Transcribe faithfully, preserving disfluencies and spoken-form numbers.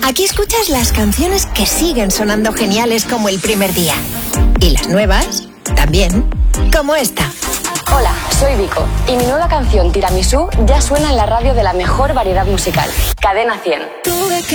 Aquí escuchas las canciones que siguen sonando geniales como el primer día. Y las nuevas, también, como esta. Hola, soy Vico y mi nueva canción Tiramisú ya suena en la radio de la mejor variedad musical, Cadena cien. Tuve que